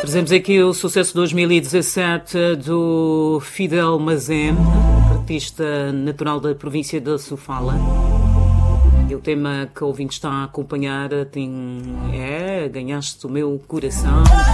Trazemos aqui o sucesso 2017 do Fidel Mazem, artista natural da província de Sofala. E o tema que o ouvinte está a acompanhar tem Ganhaste o Meu Coração.